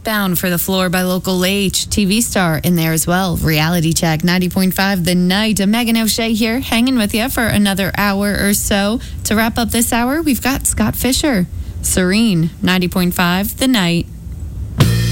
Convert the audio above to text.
Bound for the Floor by Local H. TV star in there as well. Reality Check, 90.5 The Night. Megan O'Shea here, hanging with you for another hour or so. To wrap up this hour, we've got Scott Fisher. Serene, 90.5 The Night.